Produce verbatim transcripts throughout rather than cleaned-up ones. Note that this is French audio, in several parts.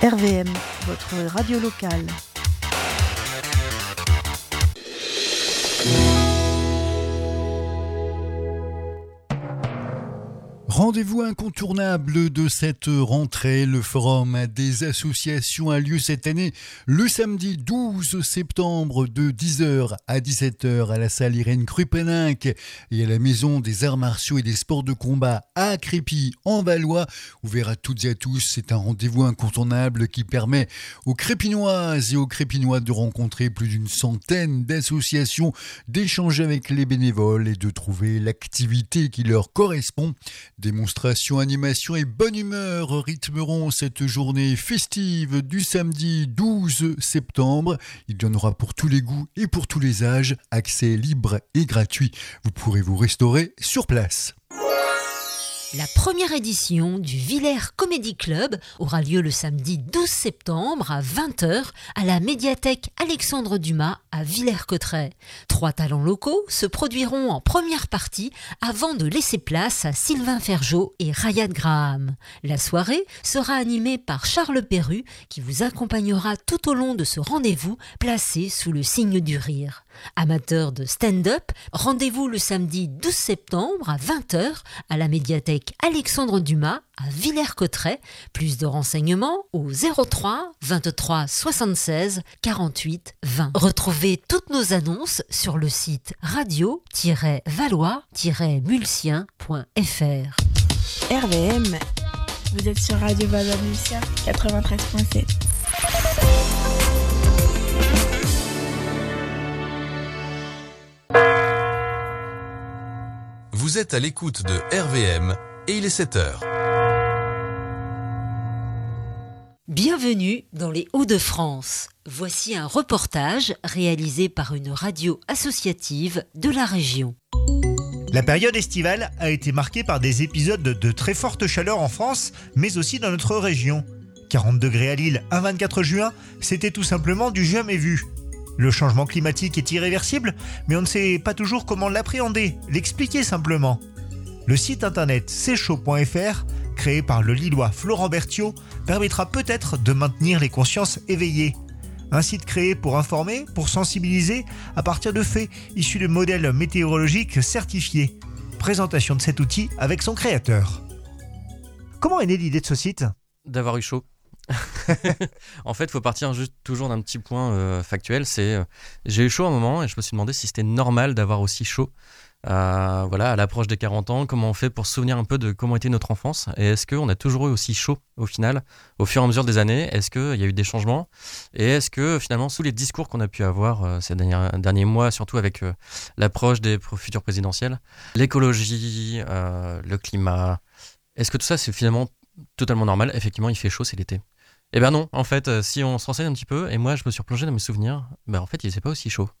R V M, votre radio locale. Rendez-vous incontournable de cette rentrée, le forum des associations a lieu cette année le samedi douze septembre de dix heures à dix-sept heures à la salle Irène Krupeninck et à la maison des arts martiaux et des sports de combat à Crépy en Valois. Ouvert à toutes et à tous, c'est un rendez-vous incontournable qui permet aux Crépinoises et aux Crépinois de rencontrer plus d'une centaine d'associations, d'échanger avec les bénévoles et de trouver l'activité qui leur correspond. Démonstration, animation et bonne humeur rythmeront cette journée festive du samedi douze septembre. Il y en aura pour tous les goûts et pour tous les âges. Accès libre et gratuit. Vous pourrez vous restaurer sur place. La première édition du Villers Comedy Club aura lieu le samedi douze septembre à vingt heures à la médiathèque Alexandre Dumas à Villers-Cotterêts. Trois talents locaux se produiront en première partie avant de laisser place à Sylvain Ferjot et Rayad Graham. La soirée sera animée par Charles Perru qui vous accompagnera tout au long de ce rendez-vous placé sous le signe du rire. Amateurs de stand-up, rendez-vous le samedi douze septembre à vingt heures à la médiathèque Alexandre Dumas à Villers-Cotterêts. Plus de renseignements au zéro trois vingt-trois soixante-seize quarante-huit vingt. Retrouvez toutes nos annonces sur le site radio tiret valois tiret mulsien point f r. R V M, vous êtes sur Radio Valois-Mulsien quatre-vingt-treize virgule sept. Vous êtes à l'écoute de R V M et il est sept heures. Bienvenue dans les Hauts-de-France. Voici un reportage réalisé par une radio associative de la région. La période estivale a été marquée par des épisodes de très forte chaleur en France, mais aussi dans notre région. quarante degrés à Lille un vingt-quatre juin, c'était tout simplement du jamais vu. Le changement climatique est irréversible, mais on ne sait pas toujours comment l'appréhender, l'expliquer simplement. Le site internet c'est chaud point f r, créé par le Lillois Florent Berthiaud, permettra peut-être de maintenir les consciences éveillées. Un site créé pour informer, pour sensibiliser, à partir de faits issus de modèles météorologiques certifiés. Présentation de cet outil avec son créateur. Comment est née l'idée de ce site ? D'avoir eu chaud. En fait, il faut partir juste toujours d'un petit point euh, factuel. C'est euh, j'ai eu chaud à un moment et je me suis demandé si c'était normal d'avoir aussi chaud. Euh, voilà, à l'approche des quarante ans, comment on fait pour se souvenir un peu de comment était notre enfance et est-ce qu'on a toujours eu aussi chaud au final, au fur et à mesure des années? Est-ce qu'il y a eu des changements et est-ce que finalement, sous les discours qu'on a pu avoir euh, ces derniers, derniers mois, surtout avec euh, l'approche des futures présidentielles, l'écologie, euh, le climat, est-ce que tout ça c'est finalement totalement normal? Effectivement, il fait chaud, c'est l'été. Eh ben non, en fait, euh, si on se renseigne un petit peu, et moi je me suis replongé dans mes souvenirs, ben en fait il n'était pas aussi chaud.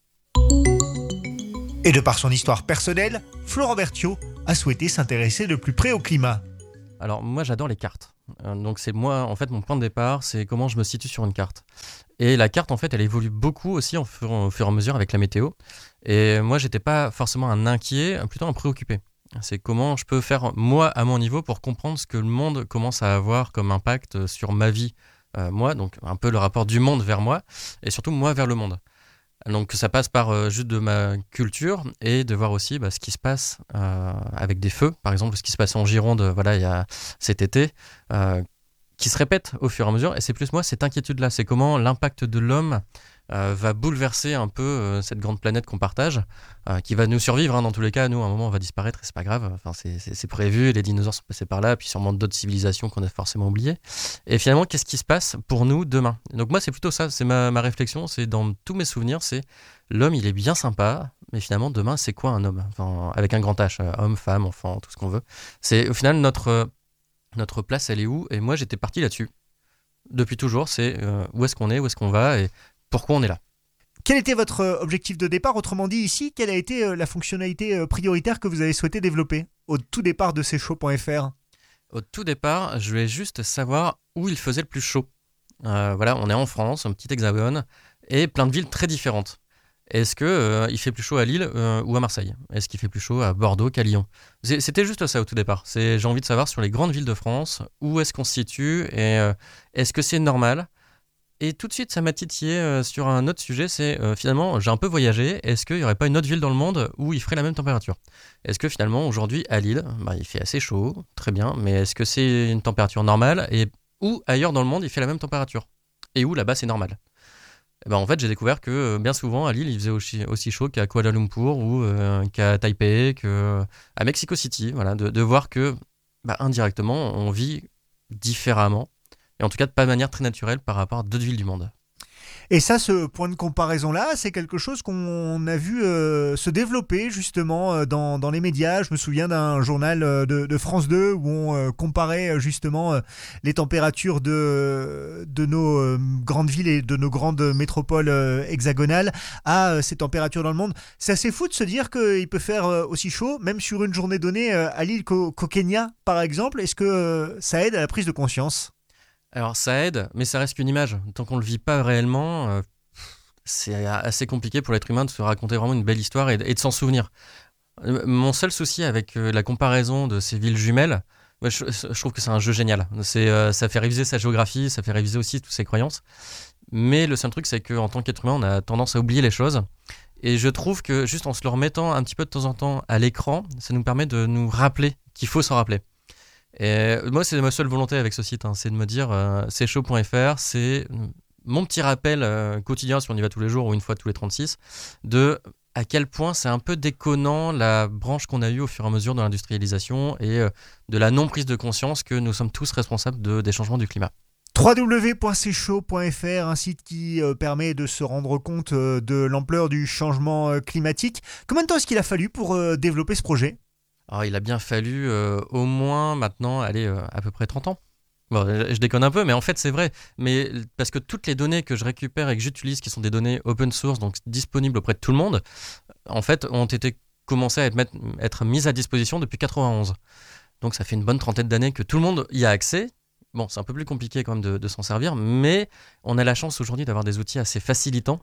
Et de par son histoire personnelle, Florent Berthiaud a souhaité s'intéresser de plus près au climat. Alors moi j'adore les cartes, euh, donc c'est moi, en fait mon point de départ, c'est comment je me situe sur une carte. Et la carte en fait elle évolue beaucoup aussi au fur, au fur et à mesure avec la météo. Et moi j'étais pas forcément un inquiet, plutôt un préoccupé. C'est comment je peux faire moi à mon niveau pour comprendre ce que le monde commence à avoir comme impact sur ma vie. Euh, moi, donc un peu le rapport du monde vers moi et surtout moi vers le monde. Donc ça passe par euh, juste de ma culture et de voir aussi bah, ce qui se passe euh, avec des feux, par exemple ce qui se passe en Gironde voilà, il y a cet été, euh, qui se répète au fur et à mesure. Et c'est plus moi cette inquiétude-là, c'est comment l'impact de l'homme euh, va bouleverser un peu euh, cette grande planète qu'on partage, euh, qui va nous survivre hein, dans tous les cas. Nous, à un moment, on va disparaître et c'est pas grave. Enfin, c'est, c'est, c'est prévu. Les dinosaures sont passés par là, puis sûrement d'autres civilisations qu'on a forcément oubliées. Et finalement, qu'est-ce qui se passe pour nous demain ? Donc moi, c'est plutôt ça. C'est ma, ma réflexion. C'est dans tous mes souvenirs, c'est l'homme, il est bien sympa, mais finalement, demain, c'est quoi un homme ? Enfin, avec un grand H, homme, femme, enfant, tout ce qu'on veut. C'est au final notre notre place, elle est où ? Et moi, j'étais parti là-dessus. Depuis toujours, c'est euh, où est-ce qu'on est, où est-ce qu'on va et pourquoi on est là. Quel était votre objectif de départ ? Autrement dit, ici, quelle a été la fonctionnalité prioritaire que vous avez souhaité développer au tout départ de c'est chaud point f r ? Au tout départ, je voulais juste savoir où il faisait le plus chaud. Euh, voilà, on est en France, un petit hexagone, et plein de villes très différentes. Est-ce que euh, il fait plus chaud à Lille euh, ou à Marseille? Est-ce qu'il fait plus chaud à Bordeaux qu'à Lyon? C'est- C'était juste ça au tout départ. C'est, j'ai envie de savoir sur les grandes villes de France, où est-ce qu'on se situe et euh, est-ce que c'est normal? Et tout de suite, ça m'a titillé euh, sur un autre sujet, c'est euh, finalement, j'ai un peu voyagé, est-ce qu'il n'y aurait pas une autre ville dans le monde où il ferait la même température? Est-ce que finalement, aujourd'hui, à Lille, bah, il fait assez chaud, très bien, mais est-ce que c'est une température normale? Et où ailleurs dans le monde, il fait la même température? Et où là-bas, c'est normal? Eh ben, en fait, j'ai découvert que euh, bien souvent, à Lille, il faisait aussi, aussi chaud qu'à Kuala Lumpur ou euh, qu'à Taipei, qu'à Mexico City. Voilà, de, de voir que, bah, indirectement, on vit différemment. Et en tout cas, pas de manière très naturelle par rapport à d'autres villes du monde. Et ça, ce point de comparaison-là, c'est quelque chose qu'on a vu euh, se développer justement euh, dans, dans les médias. Je me souviens d'un journal euh, de, de France deux où on euh, comparait euh, justement euh, les températures de, de nos euh, grandes villes et de nos grandes métropoles euh, hexagonales à euh, ces températures dans le monde. C'est assez fou de se dire qu'il peut faire euh, aussi chaud, même sur une journée donnée euh, à Lille qu'au, qu'au Kenya, par exemple. Est-ce que euh, ça aide à la prise de conscience ? Alors ça aide, mais ça reste qu'une image. Tant qu'on le vit pas réellement, euh, c'est assez compliqué pour l'être humain de se raconter vraiment une belle histoire et, de- et de s'en souvenir. Euh, Mon seul souci avec euh, la comparaison de ces villes jumelles, moi, je, je trouve que c'est un jeu génial. C'est, euh, ça fait réviser sa géographie, ça fait réviser aussi toutes ses croyances. Mais le seul truc, c'est qu'en tant qu'être humain, on a tendance à oublier les choses. Et je trouve que juste en se le remettant un petit peu de temps en temps à l'écran, ça nous permet de nous rappeler qu'il faut s'en rappeler. Et moi, c'est ma seule volonté avec ce site, hein, c'est de me dire, euh, c'est chaud point f r, c'est mon petit rappel euh, quotidien, si on y va tous les jours ou une fois tous les trente-six, de à quel point c'est un peu déconnant la branche qu'on a eue au fur et à mesure de l'industrialisation et euh, de la non-prise de conscience que nous sommes tous responsables de, des changements du climat. w w w point c chaud point f r, un site qui euh, permet de se rendre compte euh, de l'ampleur du changement euh, climatique. Combien de temps est-ce qu'il a fallu pour euh, développer ce projet ? Alors, il a bien fallu euh, au moins maintenant, aller euh, à peu près trente ans. Bon, je, je déconne un peu, mais en fait, c'est vrai. Mais parce que toutes les données que je récupère et que j'utilise, qui sont des données open source, donc disponibles auprès de tout le monde, en fait, ont été commencées à être, mettre- être mises à disposition depuis quatre-vingt-onze. Donc, ça fait une bonne trentaine d'années que tout le monde y a accès. Bon, c'est un peu plus compliqué quand même de, de s'en servir, mais on a la chance aujourd'hui d'avoir des outils assez facilitants.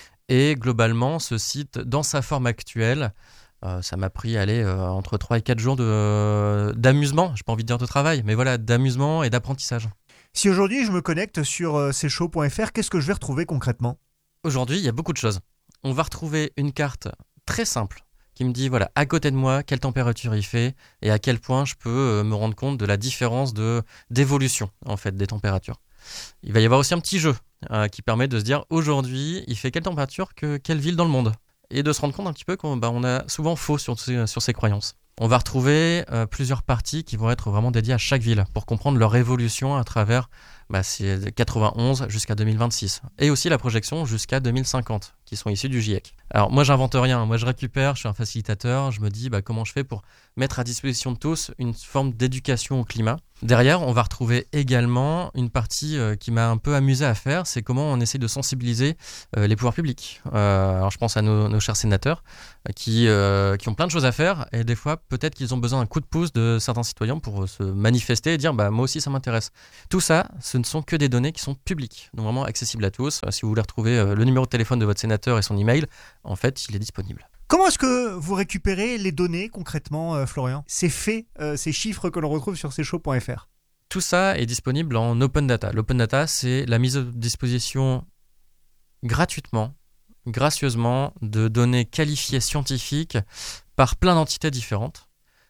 Et globalement, ce site, dans sa forme actuelle, Euh, ça m'a pris allez, euh, entre trois et quatre jours de, euh, d'amusement, j'ai pas envie de dire de travail, mais voilà, d'amusement et d'apprentissage. Si aujourd'hui je me connecte sur euh, c chaud point f r, qu'est-ce que je vais retrouver concrètement ? Aujourd'hui, il y a beaucoup de choses. On va retrouver une carte très simple qui me dit, voilà, à côté de moi, quelle température il fait et à quel point je peux euh, me rendre compte de la différence de, d'évolution en fait, des températures. Il va y avoir aussi un petit jeu euh, qui permet de se dire, aujourd'hui, il fait quelle température que quelle ville dans le monde ? Et de se rendre compte un petit peu qu'on bah, on a souvent faux sur ces, sur ces croyances. On va retrouver euh, plusieurs parties qui vont être vraiment dédiées à chaque ville pour comprendre leur évolution à travers bah, c'est quatre-vingt-onze jusqu'à deux mille vingt-six. Et aussi la projection jusqu'à deux mille cinquante, qui sont issues du GIEC. Alors moi, j'invente rien. Moi, je récupère, je suis un facilitateur. Je me dis bah, comment je fais pour mettre à disposition de tous une forme d'éducation au climat. Derrière, on va retrouver également une partie euh, qui m'a un peu amusé à faire, c'est comment on essaie de sensibiliser euh, les pouvoirs publics. Euh, alors je pense à nos, nos chers sénateurs euh, qui, euh, qui ont plein de choses à faire et des fois peut-être qu'ils ont besoin d'un coup de pouce de certains citoyens pour se manifester et dire bah, moi aussi ça m'intéresse. Tout ça, ce ne sont que des données qui sont publiques, donc vraiment accessibles à tous. Euh, si vous voulez retrouver euh, le numéro de téléphone de votre sénateur et son email, en fait il est disponible. Comment est-ce que vous récupérez les données concrètement, euh, Florian ? Ces faits, euh, ces chiffres que l'on retrouve sur c chaud point f r. Tout ça est disponible en open data. L'open data, c'est la mise à disposition gratuitement, gracieusement, de données qualifiées scientifiques par plein d'entités différentes.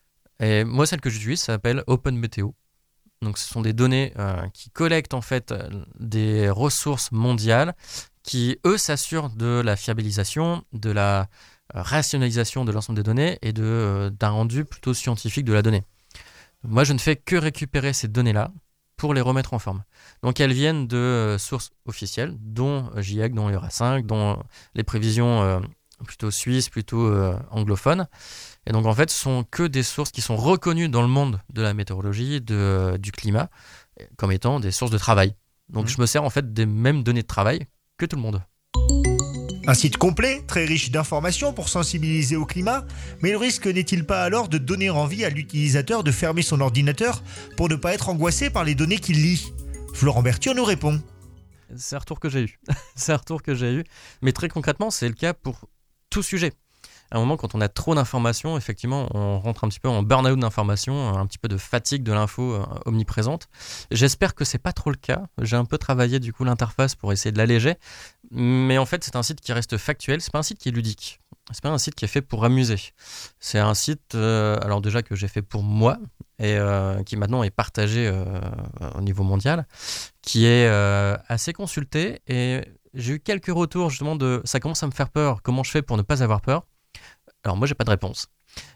Et moi, celle que j'utilise, ça s'appelle Open Météo. Donc, ce sont des données euh, qui collectent en fait des ressources mondiales qui, eux, s'assurent de la fiabilisation, de la euh, rationalisation de l'ensemble des données et de, euh, d'un rendu plutôt scientifique de la donnée. Moi, je ne fais que récupérer ces données-là pour les remettre en forme. Donc, elles viennent de euh, sources officielles, dont GIEC, dont l'Eura cinq, dont les prévisions euh, plutôt suisses, plutôt euh, anglophones. Et donc, en fait, ce sont que des sources qui sont reconnues dans le monde de la météorologie, de, euh, du climat, comme étant des sources de travail. Donc, mmh. je me sers en fait des mêmes données de travail que tout le monde. Un site complet, très riche d'informations pour sensibiliser au climat, mais le risque n'est-il pas alors de donner envie à l'utilisateur de fermer son ordinateur pour ne pas être angoissé par les données qu'il lit ? Florent Berthiaud nous répond. c'est un retour que j'ai eu. c'est un retour que j'ai eu. Mais très concrètement, c'est le cas pour tout sujet. À un moment, quand on a trop d'informations, effectivement, on rentre un petit peu en burn-out d'informations, un petit peu de fatigue de l'info euh, omniprésente. J'espère que c'est pas trop le cas. J'ai un peu travaillé du coup l'interface pour essayer de l'alléger, mais en fait, c'est un site qui reste factuel. C'est pas un site qui est ludique. C'est pas un site qui est fait pour amuser. C'est un site, euh, alors déjà que j'ai fait pour moi et euh, qui maintenant est partagé euh, au niveau mondial, qui est euh, assez consulté. Et j'ai eu quelques retours justement de ça commence à me faire peur. Comment je fais pour ne pas avoir peur? Alors moi, j'ai pas de réponse.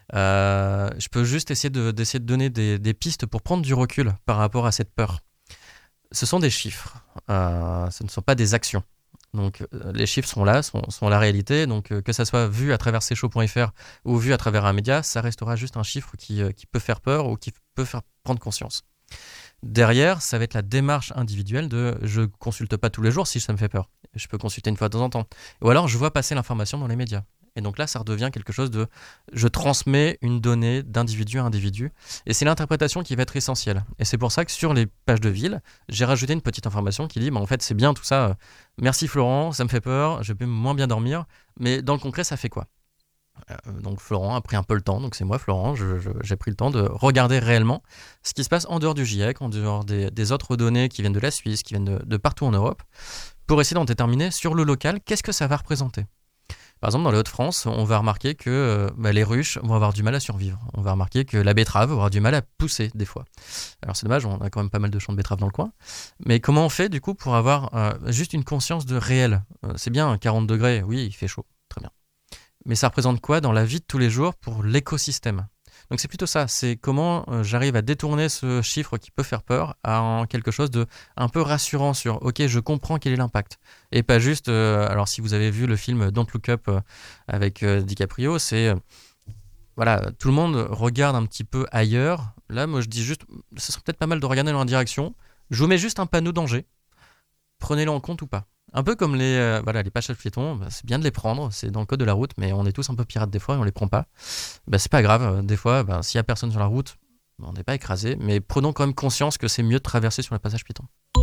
Euh, je peux juste essayer de, d'essayer de donner des, des pistes pour prendre du recul par rapport à cette peur. Ce sont des chiffres, euh, ce ne sont pas des actions. Donc euh, les chiffres sont là, sont, sont la réalité. Donc euh, que ça soit vu à travers c chaud point f r ou vu à travers un média, ça restera juste un chiffre qui, euh, qui peut faire peur ou qui peut faire prendre conscience. Derrière, ça va être la démarche individuelle de je consulte pas tous les jours si ça me fait peur. Je peux consulter une fois de temps en temps. Ou alors je vois passer l'information dans les médias. Et donc là, ça redevient quelque chose de je transmets une donnée d'individu à individu. Et c'est l'interprétation qui va être essentielle. Et c'est pour ça que sur les pages de ville, j'ai rajouté une petite information qui dit bah, en fait, c'est bien tout ça. Merci Florent, ça me fait peur, je peux moins bien dormir. Mais dans le concret, ça fait quoi? Euh, donc Florent a pris un peu le temps, donc c'est moi Florent, je, je, j'ai pris le temps de regarder réellement ce qui se passe en dehors du GIEC, en dehors des, des autres données qui viennent de la Suisse, qui viennent de, de partout en Europe, pour essayer d'en déterminer sur le local qu'est-ce que ça va représenter. Par exemple, dans les Hauts-de-France, on va remarquer que euh, bah, les ruches vont avoir du mal à survivre. On va remarquer que la betterave va avoir du mal à pousser des fois. Alors c'est dommage, on a quand même pas mal de champs de betterave dans le coin. Mais comment on fait du coup pour avoir euh, juste une conscience de réel? euh, C'est bien, quarante degrés, oui, il fait chaud, très bien. Mais ça représente quoi dans la vie de tous les jours pour l'écosystème? Donc c'est plutôt ça, c'est comment euh, j'arrive à détourner ce chiffre qui peut faire peur à en quelque chose de un peu rassurant sur ok, je comprends quel est l'impact. Et pas juste, euh, alors si vous avez vu le film Don't Look Up euh, avec euh, DiCaprio, c'est euh, voilà, tout le monde regarde un petit peu ailleurs. Là, moi je dis juste, ce serait peut-être pas mal de regarder dans la direction. Je vous mets juste un panneau danger, prenez-le en compte ou pas. Un peu comme les, euh, voilà, les passages piétons, bah, c'est bien de les prendre, c'est dans le code de la route, mais on est tous un peu pirates des fois et on les prend pas. Bah, c'est pas grave, des fois, bah, s'il y a personne sur la route, bah, on n'est pas écrasé, mais prenons quand même conscience que c'est mieux de traverser sur les passages piétons.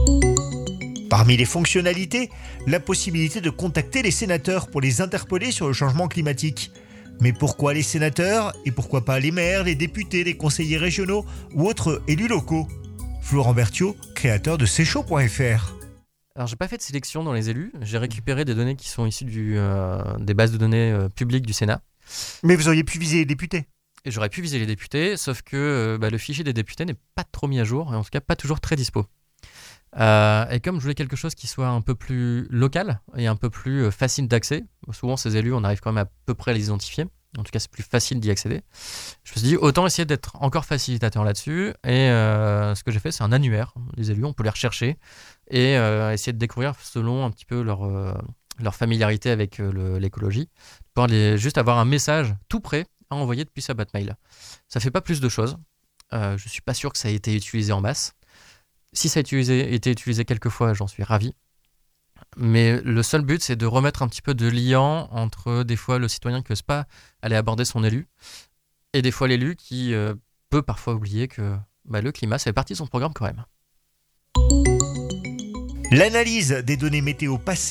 Parmi les fonctionnalités, la possibilité de contacter les sénateurs pour les interpeller sur le changement climatique. Mais pourquoi les sénateurs et pourquoi pas les maires, les députés, les conseillers régionaux ou autres élus locaux? Florent Berthiaud, créateur de c chaud point f r. Alors, j'ai pas fait de sélection dans les élus. J'ai récupéré des données qui sont issues du, euh, des bases de données euh, publiques du Sénat. Mais vous auriez pu viser les députés. Et j'aurais pu viser les députés, sauf que euh, bah, le fichier des députés n'est pas trop mis à jour, et en tout cas pas toujours très dispo. Euh, et comme je voulais quelque chose qui soit un peu plus local et un peu plus facile d'accès, souvent ces élus, on arrive quand même à peu près à les identifier. En tout cas, c'est plus facile d'y accéder. Je me suis dit, autant essayer d'être encore facilitateur là-dessus. Et euh, ce que j'ai fait, c'est un annuaire. Les élus, on peut les rechercher et euh, essayer de découvrir selon un petit peu leur, euh, leur familiarité avec euh, le, l'écologie. Pouvoir les, juste avoir un message tout prêt à envoyer depuis sa boîte mail. Ça ne fait pas plus de choses. Euh, je ne suis pas sûr que ça ait été utilisé en masse. Si ça a utilisé, été utilisé quelques fois, j'en suis ravi. Mais le seul but, c'est de remettre un petit peu de liant entre des fois le citoyen qui n'ose pas aller aborder son élu et des fois l'élu qui euh, peut parfois oublier que bah, le climat, ça fait partie de son programme quand même. L'analyse des données météo passées